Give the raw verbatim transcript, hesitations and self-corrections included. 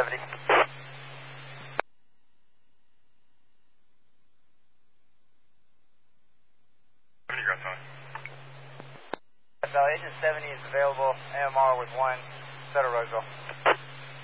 seventy. So Agent seventy is available, A M R with one, Federal Roseville.